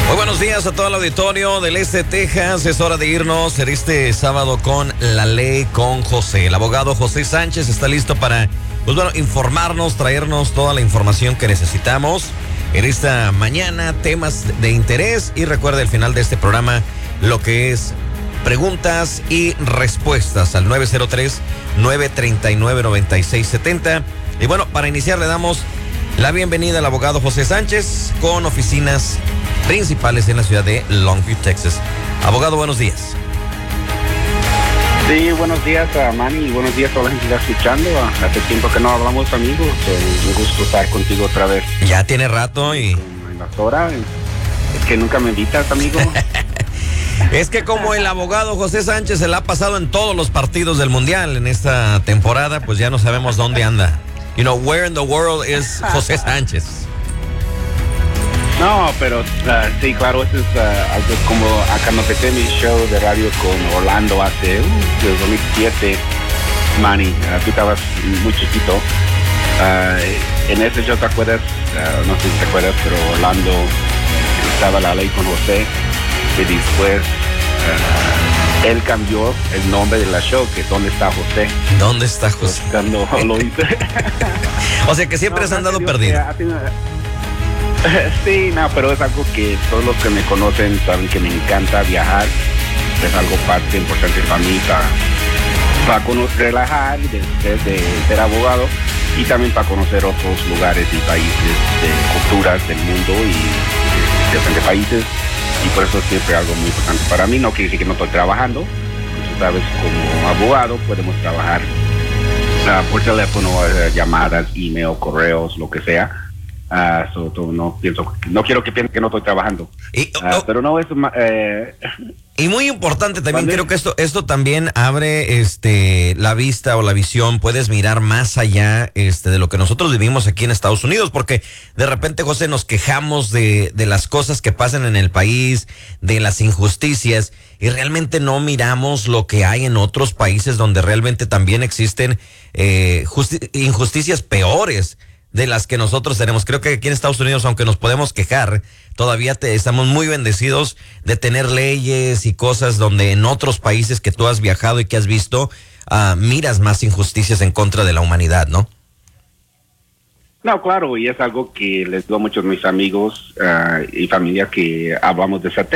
Muy buenos días a todo el auditorio del Este de Texas. Es hora de irnos en este sábado con La Ley con José. El abogado José Sánchez está listo para, informarnos, traernos toda la información que necesitamos en esta mañana, temas de interés. Y recuerde al final de este programa lo que es preguntas y respuestas al 903-939-9670. Y bueno, para iniciar le damos la bienvenida al abogado José Sánchez con oficinas principales en la ciudad de Longview, Texas. Abogado, buenos días. Sí, buenos días a Manny y buenos días a toda la gente que está escuchando. Hace tiempo que no hablamos, amigos. Un gusto estar contigo otra vez. Ya tiene rato y... En la hora. Es que nunca me invitas, amigo. Es que como el abogado José Sánchez se la ha pasado en todos los partidos del Mundial en esta temporada, pues ya no sabemos dónde anda. Where in the world is José Sánchez? No, pero sí, claro, esto es algo como acá no empecé mi show de radio con Orlando hace 2007, Manny, tú estabas muy chiquito. En ese show, ¿te acuerdas? No sé si te acuerdas, pero Orlando estaba La Ley con José y después él cambió el nombre de la show, que ¿Dónde está José? ¿Dónde está José? Cuando lo hice. O sea que siempre has andado perdido. Sí, no, pero es algo que todos los que me conocen saben que me encanta viajar. Es algo parte importante para mí, para relajar y de ser abogado, y también para conocer otros lugares y países, culturas del mundo y de diferentes países. Y por eso es siempre algo muy importante para mí. No quiere decir que no estoy trabajando. Tú sabes, como abogado podemos trabajar por teléfono, llamadas, email, correos, lo que sea. No quiero que piensen que no estoy trabajando. Pero no es... Y muy importante también, creo que esto también abre la vista o la visión. Puedes mirar más allá de lo que nosotros vivimos aquí en Estados Unidos, porque de repente, José, nos quejamos de las cosas que pasan en el país, de las injusticias, y realmente no miramos lo que hay en otros países donde realmente también existen injusticias peores de las que nosotros tenemos. Creo que aquí en Estados Unidos, aunque nos podemos quejar, todavía estamos muy bendecidos de tener leyes y cosas donde en otros países que tú has viajado y que has visto, miras más injusticias en contra de la humanidad, ¿no? No, claro, y es algo que les digo a muchos de mis amigos y familia que hablamos de ese tema.